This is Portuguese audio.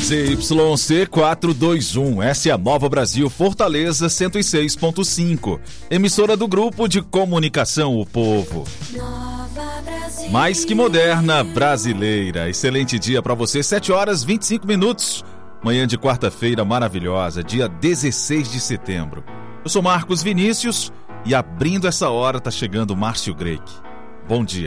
ZYC 421, essa é a Nova Brasil Fortaleza 106.5, emissora do Grupo de Comunicação O Povo. Mais que moderna, brasileira. Excelente dia para você, 7h25. Manhã de quarta-feira maravilhosa, dia 16 de setembro. Eu sou Marcos Vinícius e abrindo essa hora tá chegando Márcio Greik. Bom dia.